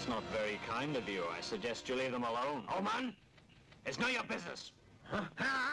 That's not very kind of you. I suggest you leave them alone. Oh, man, it's not your business. Huh?